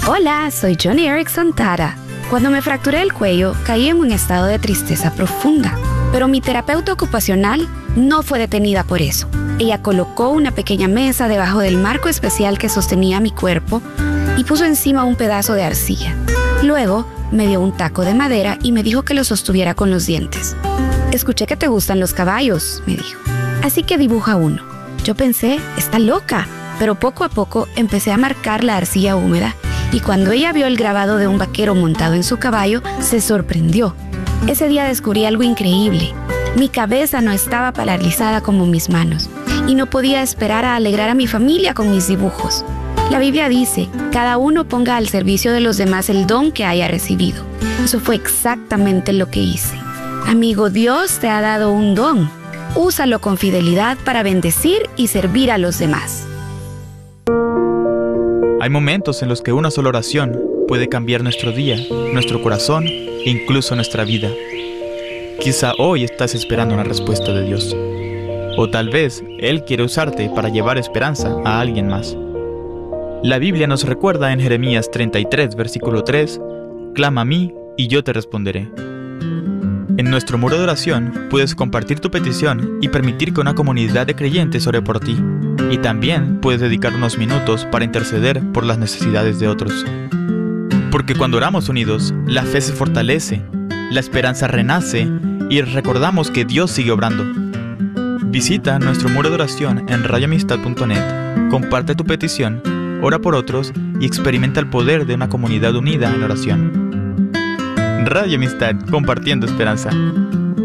Hola, soy Joni Eareckson Tada. Cuando me fracturé el cuello, caí en un estado de tristeza profunda. Pero mi terapeuta ocupacional no fue detenida por eso. Ella colocó una pequeña mesa debajo del marco especial que sostenía mi cuerpo y puso encima un pedazo de arcilla. Luego me dio un taco de madera y me dijo que lo sostuviera con los dientes. Escuché que te gustan los caballos, me dijo. Así que dibuja uno. Yo pensé, está loca, pero poco a poco empecé a marcar la arcilla húmeda y cuando ella vio el grabado de un vaquero montado en su caballo, se sorprendió. Ese día descubrí algo increíble. Mi cabeza no estaba paralizada como mis manos y no podía esperar a alegrar a mi familia con mis dibujos. La Biblia dice, cada uno ponga al servicio de los demás el don que haya recibido. Eso fue exactamente lo que hice. Amigo, Dios te ha dado un don. Úsalo con fidelidad para bendecir y servir a los demás. Hay momentos en los que una sola oración puede cambiar nuestro día, nuestro corazón e incluso nuestra vida. Quizá hoy estás esperando una respuesta de Dios. O tal vez Él quiere usarte para llevar esperanza a alguien más. La Biblia nos recuerda en Jeremías 33, versículo 3, «Clama a mí y yo te responderé». En nuestro muro de oración puedes compartir tu petición y permitir que una comunidad de creyentes ore por ti. Y también puedes dedicar unos minutos para interceder por las necesidades de otros. Porque cuando oramos unidos, la fe se fortalece, la esperanza renace y recordamos que Dios sigue obrando. Visita nuestro muro de oración en radioamistad.net, comparte tu petición, ora por otros y experimenta el poder de una comunidad unida en oración. Radio Amistad, compartiendo esperanza.